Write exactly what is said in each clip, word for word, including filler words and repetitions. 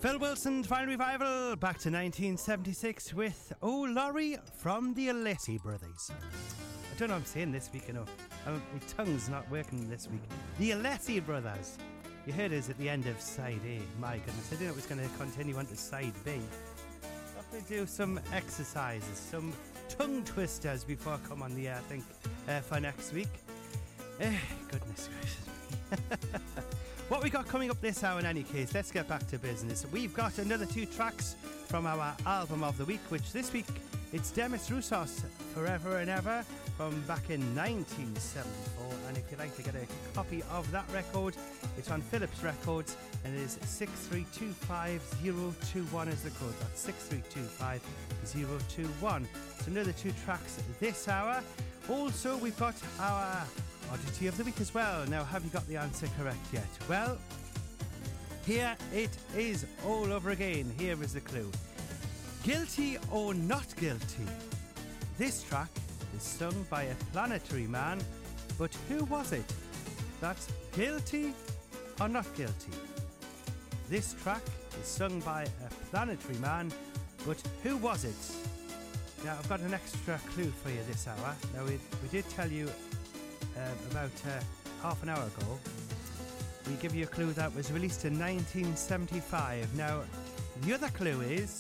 Phil Wilson's Vinyl Revival, back to nineteen seventy-six with Oh Laurie from the Alessi Brothers. I don't know what I'm saying this week, you know. Um, my tongue's not working this week. The Alessi Brothers. You heard us at the end of side A. My goodness, I didn't know it was going to continue on to side B. I have to do some exercises, some tongue twisters before I come on the air, I think, uh, for next week. Uh, goodness gracious me. What we got coming up this hour in any case, let's get back to business. We've got another two tracks from our album of the week, which this week it's Demis Roussos, Forever and Ever, from back in nineteen seventy-four. And if you'd like to get a copy of that record, it's on Philips Records, and it is six three two five zero two one is the code. That's six three two five zero two one. So another two tracks this hour. Also, we've got our Oddity of the week as well. Now, have you got the answer correct yet? Well, here it is all over again. Here is the clue. Guilty or not guilty? This track is sung by a planetary man, but who was it? That's guilty or not guilty? This track is sung by a planetary man, but who was it? Now, I've got an extra clue for you this hour. Now, we, we did tell you Um, about uh, half an hour ago, we give you a clue that was released in nineteen seventy-five. Now, the other clue is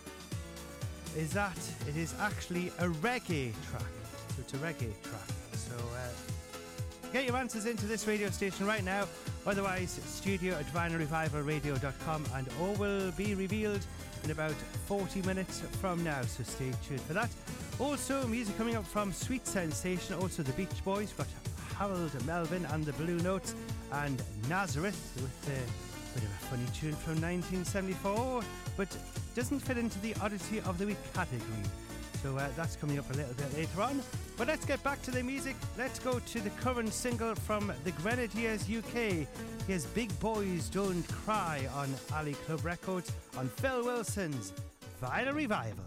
is that it is actually a reggae track. So it's a reggae track. So uh, get your answers into this radio station right now. Otherwise, studio at vinyl revival radio dot com, and all will be revealed in about forty minutes from now. So stay tuned for that. Also, music coming up from Sweet Sensation, also the Beach Boys. We've got Harold Melvin and the Blue Notes, and Nazareth with a bit of a funny tune from nineteen seventy-four, but doesn't fit into the Oddity of the Week category. So uh, that's coming up a little bit later on. But let's get back to the music. Let's go to the current single from the Grenadiers U K. Here's Big Boys Don't Cry on Alley Club Records on Phil Wilson's Vinyl Revival.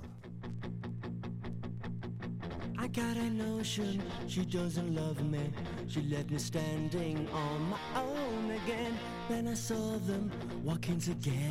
I got a notion she doesn't love me. She left me standing on my own again. Then I saw them walking together.